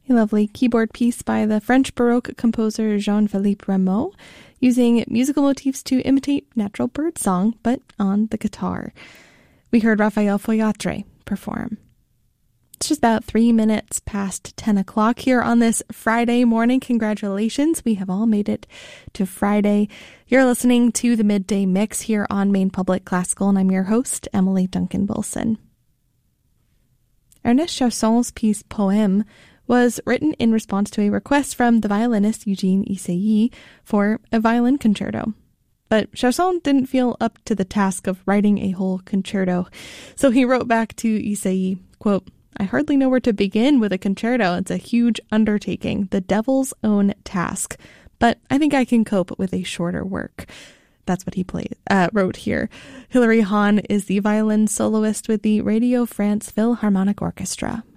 A lovely keyboard piece by the French Baroque composer Jean-Philippe Rameau, using musical motifs to imitate natural bird song, but on the guitar. We heard Raphael Foyatre perform. It's just about 3 minutes past 10 o'clock here on this Friday morning. Congratulations, we have all made it to Friday. You're listening to the Midday Mix here on Maine Public Classical, and I'm your host, Emily Duncan Wilson. Ernest Chausson's piece Poème was written in response to a request from the violinist Eugene Ysaÿe for a violin concerto. But Chausson didn't feel up to the task of writing a whole concerto, so he wrote back to Ysaÿe, quote, "I hardly know where to begin with a concerto. It's a huge undertaking, the devil's own task, but I think I can cope with a shorter work." That's what he wrote here. Hilary Hahn is the violin soloist with the Radio France Philharmonic Orchestra.